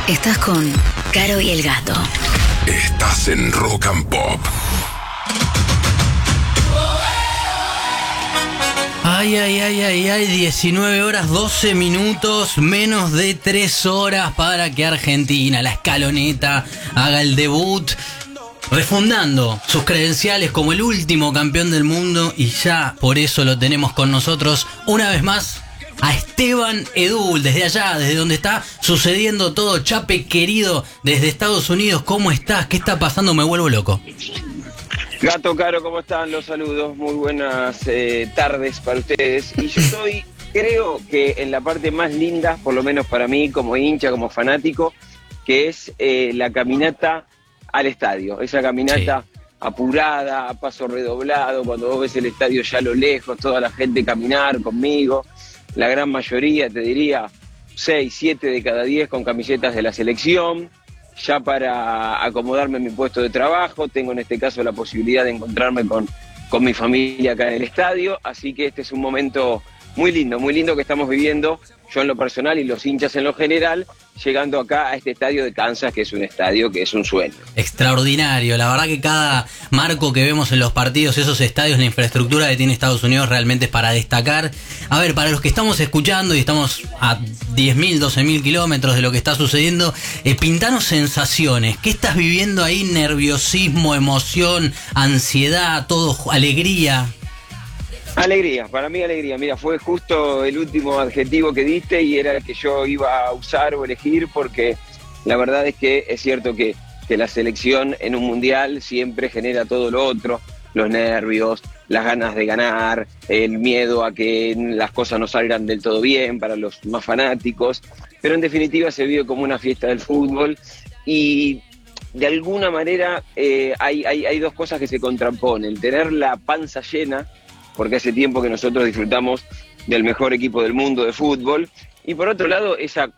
Estás con Caro y el Gato. Estás en Rock and Pop. Ay, 19 horas 12 minutos, menos de 3 horas para que Argentina, la escaloneta, haga el debut, refundando sus credenciales como el último campeón del mundo, y ya por eso lo tenemos con nosotros una vez más a Esteban Edul, desde allá, desde donde está sucediendo todo. Chape querido, desde Estados Unidos, ¿cómo estás? ¿Qué está pasando? Me vuelvo loco. Gato, Caro, ¿cómo están? Los saludos, muy buenas tardes para ustedes. Y yo estoy, creo que en la parte más linda, por lo menos para mí, como hincha, como fanático, que es la caminata al estadio. Esa caminata apurada, a paso redoblado, cuando vos ves el estadio ya a lo lejos, toda la gente caminar conmigo, la gran mayoría, te diría, 6, 7 de cada 10 con camisetas de la selección. Ya para acomodarme en mi puesto de trabajo, tengo en este caso la posibilidad de encontrarme con mi familia acá en el estadio, así que este es un momento muy lindo que estamos viviendo, yo en lo personal y los hinchas en lo general, llegando acá a este estadio de Kansas, que es un estadio que es un sueño. Extraordinario, la verdad que cada marco que vemos en los partidos, esos estadios, la infraestructura que tiene Estados Unidos realmente es para destacar. A ver, para los que estamos escuchando y estamos a 10.000, 12.000 kilómetros de lo que está sucediendo, pintanos sensaciones. ¿Qué estás viviendo ahí? ¿Nerviosismo, emoción, ansiedad, todo, alegría? Alegría, para mí alegría. Mira, fue justo el último adjetivo que diste y era el que yo iba a usar o elegir, porque la verdad es que es cierto que la selección en un mundial siempre genera todo lo otro, los nervios, las ganas de ganar, el miedo a que las cosas no salgan del todo bien para los más fanáticos, pero en definitiva se vive como una fiesta del fútbol y de alguna manera hay dos cosas que se contraponen: tener la panza llena, porque hace tiempo que nosotros disfrutamos del mejor equipo del mundo de fútbol, y por otro lado, ese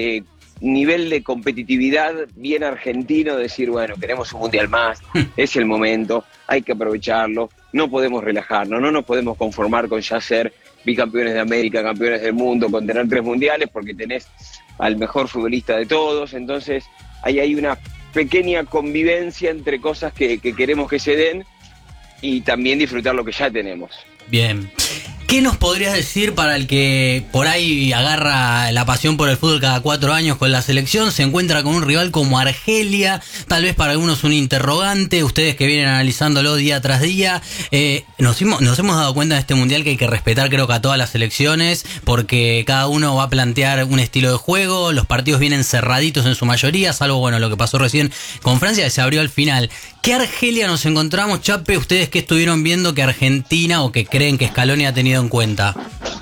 nivel de competitividad bien argentino, de decir, bueno, queremos un mundial más, es el momento, hay que aprovecharlo, no podemos relajarnos, no nos podemos conformar con ya ser bicampeones de América, campeones del mundo, con tener 3 mundiales, porque tenés al mejor futbolista de todos. Entonces ahí hay una pequeña convivencia entre cosas que queremos que se den y también disfrutar lo que ya tenemos. Bien. ¿Qué nos podrías decir para el que por ahí agarra la pasión por el fútbol cada 4 años con la selección, se encuentra con un rival como Argelia, tal vez para algunos un interrogante, ustedes que vienen analizándolo día tras día? Nos hemos dado cuenta en este mundial que hay que respetar, creo que a todas las selecciones, porque cada uno va a plantear un estilo de juego, los partidos vienen cerraditos en su mayoría, salvo bueno lo que pasó recién con Francia, que se abrió al final. ¿Qué Argelia nos encontramos, Chape? ¿Ustedes qué estuvieron viendo que Argentina o que creen que Scaloni ha tenido en cuenta?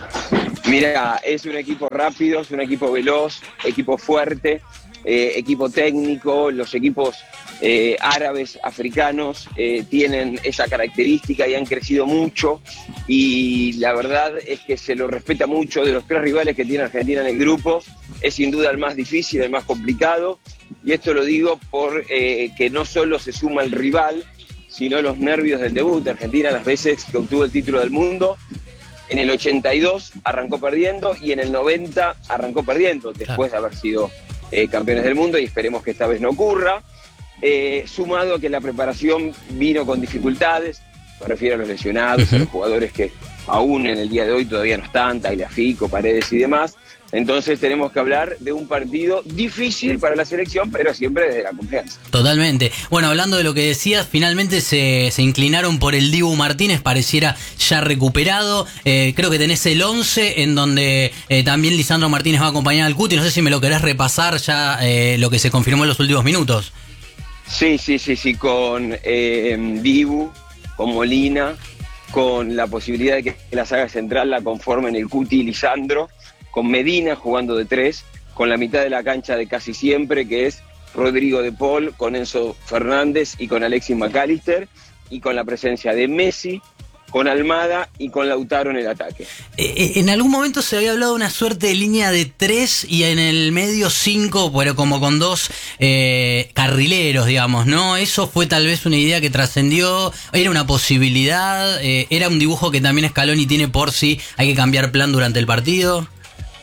Mira, es un equipo rápido, es un equipo veloz, equipo fuerte, equipo técnico. Los equipos árabes, africanos, tienen esa característica y han crecido mucho, y la verdad es que se lo respeta mucho. De los 3 rivales que tiene Argentina en el grupo, es sin duda el más difícil, el más complicado, y esto lo digo por que no solo se suma el rival, sino los nervios del debut. Argentina, las veces que obtuvo el título del mundo, en el 82 arrancó perdiendo y en el 90 arrancó perdiendo, después de haber sido campeones del mundo, y esperemos que esta vez no ocurra. Sumado a que la preparación vino con dificultades, me refiero a los lesionados, a los jugadores que aún en el día de hoy todavía no están, Tagliafico, Paredes y demás. Entonces tenemos que hablar de un partido difícil para la selección, pero siempre desde la confianza. Totalmente. Bueno, hablando de lo que decías, finalmente se inclinaron por el Dibu Martínez, pareciera ya recuperado. Creo que tenés el 11 en donde también Lisandro Martínez va a acompañar al Cuti. No sé si me lo querés repasar ya, lo que se confirmó en los últimos minutos. Sí, con Dibu, con Molina, con la posibilidad de que la saga central la conformen el Cuti y Lisandro, con Medina jugando de 3, con la mitad de la cancha de casi siempre, que es Rodrigo de Paul, con Enzo Fernández y con Alexis McAllister, y con la presencia de Messi, con Almada y con Lautaro en el ataque. En algún momento se había hablado de una suerte de línea de 3 y en el medio 5, pero como con 2 carrileros, digamos, ¿no? Eso fue tal vez una idea que trascendió, era una posibilidad, era un dibujo que también Scaloni tiene por si hay que cambiar plan durante el partido.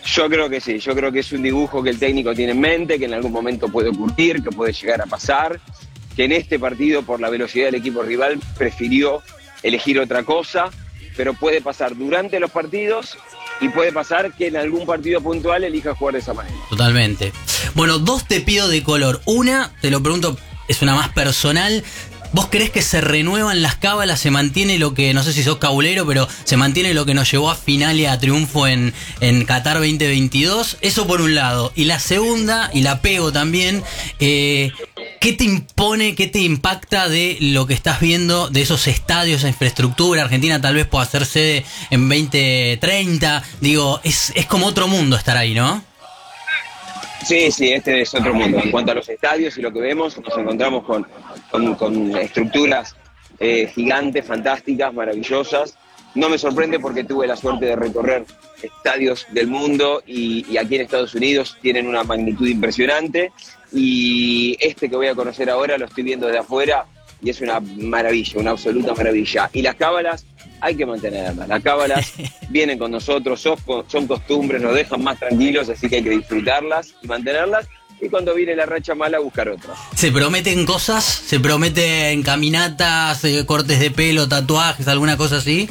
Yo creo que sí, yo creo que es un dibujo que el técnico tiene en mente, que en algún momento puede ocurrir, que puede llegar a pasar, que en este partido, por la velocidad del equipo rival, prefirió elegir otra cosa, pero puede pasar durante los partidos y puede pasar que en algún partido puntual elija jugar de esa manera. Totalmente. Bueno, dos te pido de color. Una, te lo pregunto, es una más personal. ¿Vos creés que se renuevan las cábalas, se mantiene lo que, no sé si sos cabulero, pero se mantiene lo que nos llevó a final y a triunfo en Qatar 2022? Eso por un lado. Y la segunda, y la pego también, ¿qué te impone, qué te impacta de lo que estás viendo, de esos estadios, esa infraestructura? Argentina tal vez pueda hacer sede en 2030. Digo, es como otro mundo estar ahí, ¿no? Sí, este es otro mundo. En cuanto a los estadios y lo que vemos, nos encontramos con estructuras gigantes, fantásticas, maravillosas. No me sorprende porque tuve la suerte de recorrer estadios del mundo y aquí en Estados Unidos tienen una magnitud impresionante. Y este que voy a conocer ahora lo estoy viendo de afuera y es una maravilla, una absoluta maravilla. Y las cábalas hay que mantenerlas. Las cábalas vienen con nosotros, son costumbres, nos dejan más tranquilos, así que hay que disfrutarlas y mantenerlas. Y cuando viene la racha mala, buscar otra. ¿Se prometen cosas? ¿Se prometen caminatas, cortes de pelo, tatuajes, alguna cosa así?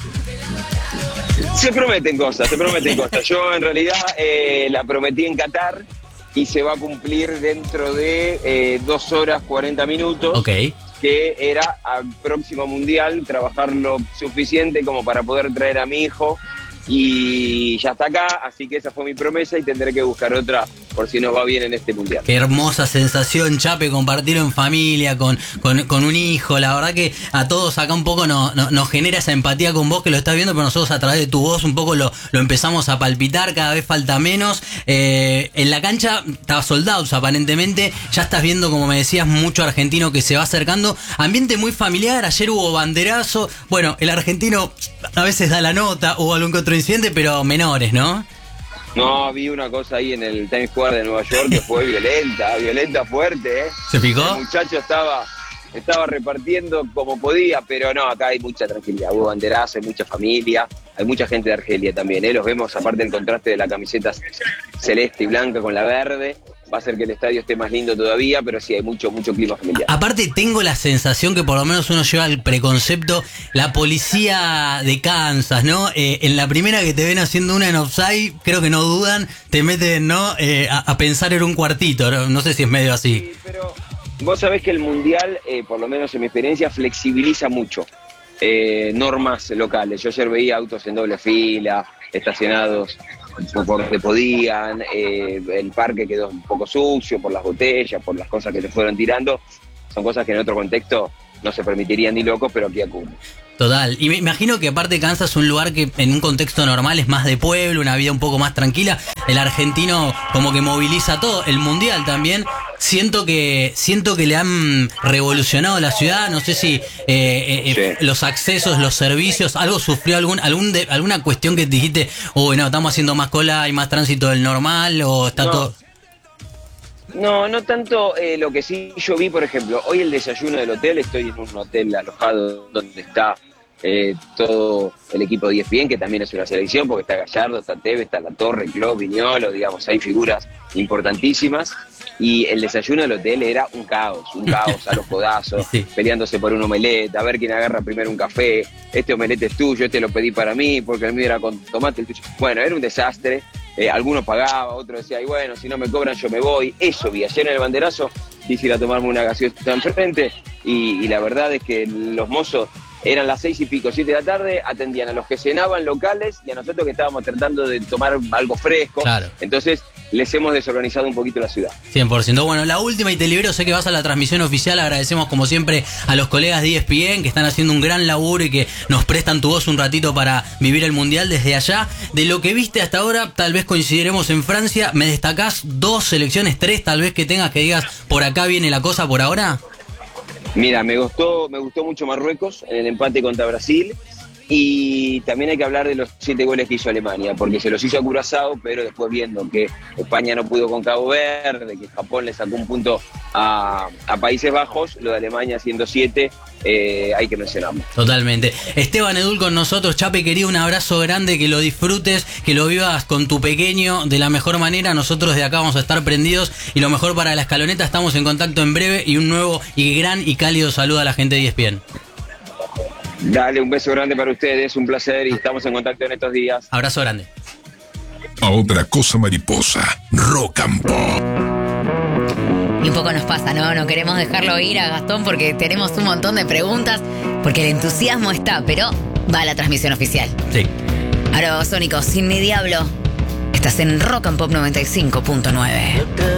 Se prometen cosas. Yo en realidad la prometí en Qatar y se va a cumplir dentro de 2 horas 40 minutos. Ok. Que era al próximo mundial trabajar lo suficiente como para poder traer a mi hijo y ya está acá, así que esa fue mi promesa y tendré que buscar otra por si nos va bien en este mundial. Qué hermosa sensación, Chape, compartirlo en familia, con un hijo. La verdad que a todos acá un poco nos genera esa empatía con vos que lo estás viendo, pero nosotros a través de tu voz un poco lo empezamos a palpitar, cada vez falta menos. En la cancha estaba soldados aparentemente, ya estás viendo, como me decías, mucho argentino que se va acercando. Ambiente muy familiar, ayer hubo banderazo. Bueno, el argentino a veces da la nota, hubo algún que otro incidente, pero menores, ¿no? No, vi una cosa ahí en el Times Square de Nueva York que fue violenta, fuerte, ¿eh? ¿Se picó? El muchacho estaba repartiendo como podía, pero no, acá hay mucha tranquilidad. Hubo banderazo, hay mucha familia, hay mucha gente de Argelia también, ¿eh? Los vemos, aparte del contraste de la camiseta celeste y blanca con la verde. Va a hacer que el estadio esté más lindo todavía, pero sí hay mucho clima familiar. Aparte tengo la sensación que por lo menos uno lleva el preconcepto, la policía de Kansas, ¿no? En la primera que te ven haciendo una en offside, creo que no dudan, te meten, ¿no? A pensar en un cuartito, no sé si es medio así. Sí, pero vos sabés que el Mundial, por lo menos en mi experiencia, flexibiliza mucho normas locales. Yo ayer veía autos en doble fila, estacionados por donde podían, el parque quedó un poco sucio por las botellas, por las cosas que se fueron tirando. Son cosas que en otro contexto no se permitirían ni locos, pero aquí ocurren. Total, y me imagino que aparte Kansas es un lugar que en un contexto normal es más de pueblo, una vida un poco más tranquila. El argentino como que moviliza todo, el mundial también. Siento que le han revolucionado la ciudad, no sé si Sí. los accesos, los servicios, algo sufrió alguna cuestión que te dijiste, no, estamos haciendo más cola, hay más tránsito del normal, o está todo... No tanto. Lo que sí yo vi, por ejemplo, hoy el desayuno del hotel, estoy en un hotel alojado donde está todo el equipo de ESPN, que también es una selección, porque está Gallardo, está Tevez, está La Torre, Klopp, Viñolo, digamos, hay figuras importantísimas. Y el desayuno del hotel era un caos a los codazos, sí, peleándose por un omelette, a ver quién agarra primero un café, este omelette es tuyo, este lo pedí para mí, porque el mío era con tomate, el tuyo. Bueno, era un desastre. Algunos pagaba, otros decía, y bueno, si no me cobran yo me voy. Eso vi ayer en el banderazo, quise ir a tomarme una gaseosa enfrente y la verdad es que los mozos eran las 6 y pico, 7 de la tarde, atendían a los que cenaban locales y a nosotros que estábamos tratando de tomar algo fresco. Claro. Entonces les hemos desorganizado un poquito la ciudad. 100%. Bueno, la última y te libero, sé que vas a la transmisión oficial, agradecemos como siempre a los colegas de ESPN que están haciendo un gran laburo y que nos prestan tu voz un ratito para vivir el Mundial desde allá. De lo que viste hasta ahora, tal vez coincidiremos en Francia, ¿me destacás 2 selecciones, 3 tal vez que tengas que digas, por acá viene la cosa por ahora? Mira, me gustó mucho Marruecos en el empate contra Brasil y también hay que hablar de los 7 goles que hizo Alemania, porque se los hizo a Curazao, pero después viendo que España no pudo con Cabo Verde, que Japón le sacó un punto a Países Bajos, lo de Alemania haciendo 7 hay que mencionarlo. Totalmente. Esteban Edul con nosotros. Chape, quería un abrazo grande, que lo disfrutes, que lo vivas con tu pequeño de la mejor manera. Nosotros de acá vamos a estar prendidos y lo mejor para la escaloneta. Estamos en contacto en breve y un nuevo y gran y cálido saludo a la gente de ESPN. Dale, un beso grande para ustedes, un placer y estamos en contacto en estos días. Abrazo grande. A otra cosa mariposa, Rock and Pop. Y un poco nos pasa, ¿no? No queremos dejarlo ir a Gastón porque tenemos un montón de preguntas, porque el entusiasmo está, pero va a la transmisión oficial. Sí. Ahora, Sónico, sin mi diablo, estás en Rock and Pop 95.9.